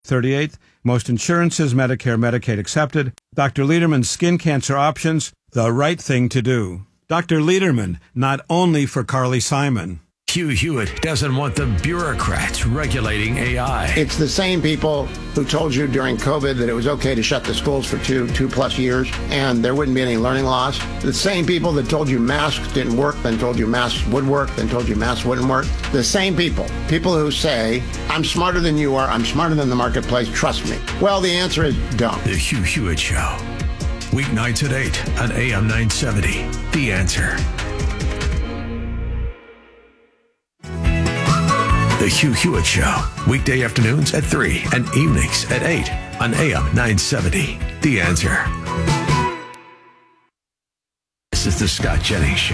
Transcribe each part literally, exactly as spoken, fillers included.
thirty-eighth. Most insurances, Medicare, Medicaid accepted. Doctor Lederman's skin cancer options, the right thing to do. Doctor Lederman, not only for Carly Simon. Hugh Hewitt doesn't want the bureaucrats regulating A I. It's the same people who told you during COVID that it was okay to shut the schools for two, two plus years and there wouldn't be any learning loss. The same people that told you masks didn't work, then told you masks would work, then told you masks wouldn't work. The same people. People who say, I'm smarter than you are, I'm smarter than the marketplace, trust me. Well, the answer is don't. The Hugh Hewitt Show. Weeknights at eight on A M nine seventy. The Answer. The Hugh Hewitt Show, weekday afternoons at three and evenings at eight on A M nine seventy. The Answer. This is the Scott Jennings Show.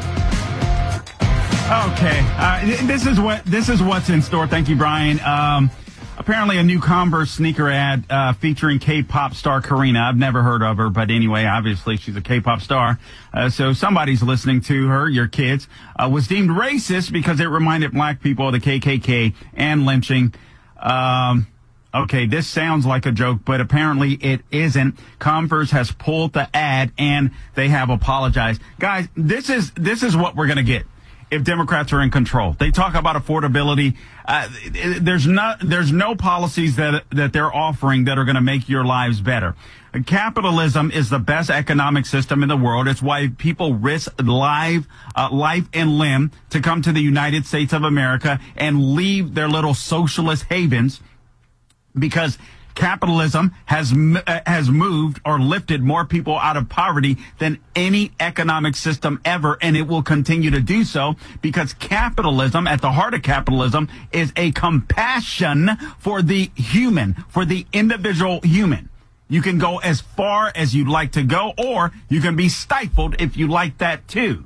Okay, uh, this is what this is what's in store. Thank you, Brian. Um, apparently, a new Converse sneaker ad uh, featuring K-pop star Karina. I've never heard of her, but anyway, obviously she's a K-pop star. Uh, so somebody's listening to her, your kids, uh, was deemed racist because it reminded black people of the K K K and lynching. Um, okay, this sounds like a joke, but apparently it isn't. Converse has pulled the ad and they have apologized. Guys, this is this is what we're going to get if Democrats are in control. They talk about affordability. Uh, there's not, there's no policies that, that they're offering that are going to make your lives better. Capitalism is the best economic system in the world. It's why people risk life, uh, life and limb to come to the United States of America and leave their little socialist havens, because capitalism has uh, has moved or lifted more people out of poverty than any economic system ever, and it will continue to do so, because capitalism, at the heart of capitalism, is a compassion for the human, for the individual human. You can go as far as you'd like to go, or you can be stifled if you like that too.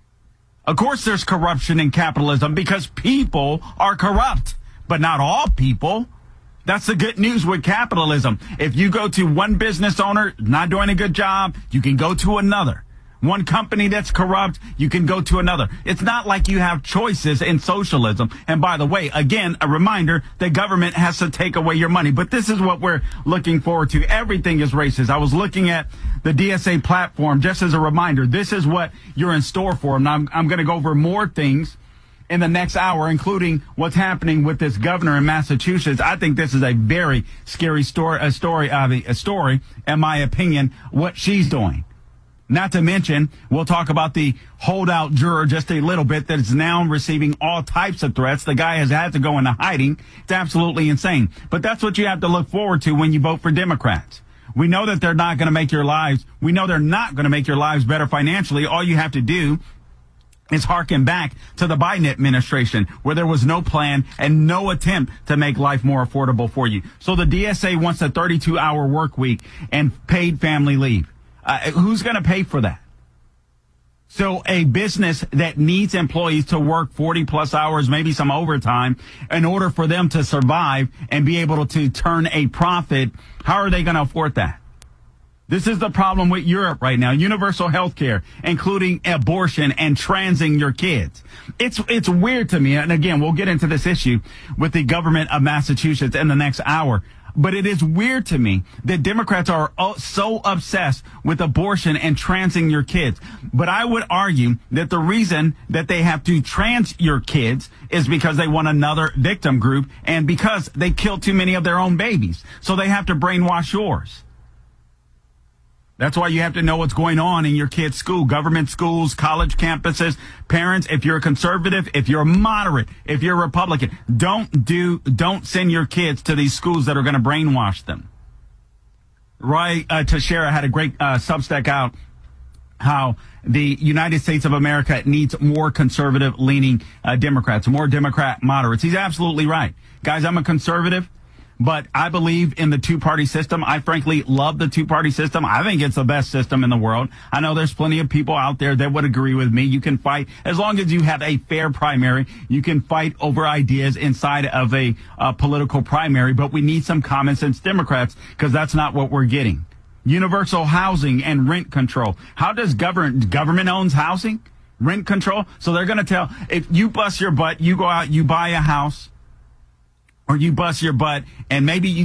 Of course, there's corruption in capitalism because people are corrupt, but not all people. That's the good news with capitalism. If you go to one business owner not doing a good job, you can go to another. One company that's corrupt, you can go to another. It's not like you have choices in socialism. And by the way, again, a reminder, the government has to take away your money. But this is what we're looking forward to. Everything is racist. I was looking at the D S A platform just as a reminder. This is what you're in store for. Now, I'm, I'm going to go over more things in the next hour, including what's happening with this governor in Massachusetts. I think this is a very scary story, a story, uh, a story, in my opinion, what she's doing. Not to mention, we'll talk about the holdout juror just a little bit that is now receiving all types of threats. The guy has had to go into hiding. It's absolutely insane. But that's what you have to look forward to when you vote for Democrats. We know that they're not going to make your lives, we know they're not going to make your lives better financially. All you have to do is harken back to the Biden administration, where there was no plan and no attempt to make life more affordable for you. So the D S A wants a thirty-two hour work week and paid family leave. Uh, who's going to pay for that? So a business that needs employees to work forty plus hours, maybe some overtime, in order for them to survive and be able to turn a profit, how are they going to afford that? This is the problem with Europe right now. Universal health care, including abortion and transing your kids. It's, it's weird to me. And again, we'll get into this issue with the government of Massachusetts in the next hour. But it is weird to me that Democrats are so obsessed with abortion and transing your kids. But I would argue that the reason that they have to trans your kids is because they want another victim group and because they killed too many of their own babies. So they have to brainwash yours. That's why you have to know what's going on in your kid's school, government schools, college campuses. Parents, if you're a conservative, if you're a moderate, if you're a Republican, don't do, don't send your kids to these schools that are going to brainwash them. Roy uh, Teixeira had a great uh, Substack out how the United States of America needs more conservative leaning uh, Democrats, more Democrat moderates. He's absolutely right. Guys, I'm a conservative. But I believe in the two-party system. I frankly love the two-party system. I think it's the best system in the world. I know there's plenty of people out there that would agree with me. You can fight, as long as you have a fair primary, you can fight over ideas inside of a uh, political primary. But we need some common sense Democrats, because that's not what we're getting. Universal housing and rent control. How does government, government owns housing? Rent control? So they're going to tell, if you bust your butt, you go out, you buy a house, or you bust your butt and maybe you